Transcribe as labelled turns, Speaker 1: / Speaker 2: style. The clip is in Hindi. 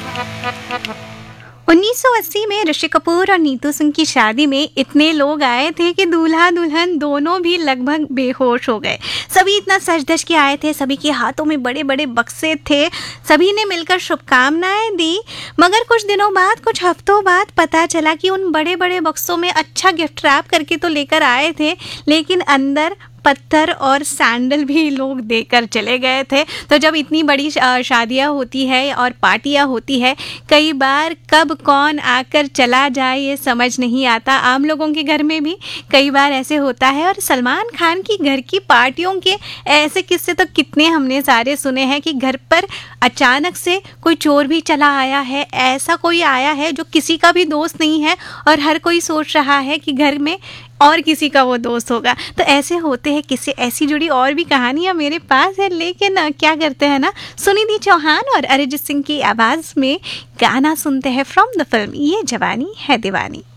Speaker 1: 1980 में ऋषि कपूर और नीतू सिंह की शादी में इतने लोग आए थे कि दूल्हा दुल्हन दोनों भी लगभग बेहोश हो गए। सभी इतना सज धज के आए थे, सभी के हाथों में बड़े बड़े बक्से थे, सभी ने मिलकर शुभकामनाएं दी। मगर कुछ दिनों बाद, कुछ हफ्तों बाद पता चला कि उन बड़े बड़े बक्सों में अच्छा गिफ्ट रैप करके तो लेकर आए थे, लेकिन अंदर पत्थर और सैंडल भी लोग देकर चले गए थे। तो जब इतनी बड़ी शादियाँ होती है और पार्टियाँ होती है, कई बार कब कौन आकर चला जाए ये समझ नहीं आता। आम लोगों के घर में भी कई बार ऐसे होता है। और सलमान खान की घर की पार्टियों के ऐसे किस्से तो कितने हमने सारे सुने हैं कि घर पर अचानक से कोई चोर भी चला आया है, ऐसा कोई आया है जो किसी का भी दोस्त नहीं है और हर कोई सोच रहा है कि घर में और किसी का वो दोस्त होगा। तो ऐसे होते हैं किससे, ऐसी जुड़ी और भी कहानियां मेरे पास है। लेकिन क्या करते हैं ना, सुनिधि चौहान और अरिजीत सिंह की आवाज़ में गाना सुनते हैं फ्रॉम द फिल्म ये जवानी है दीवानी।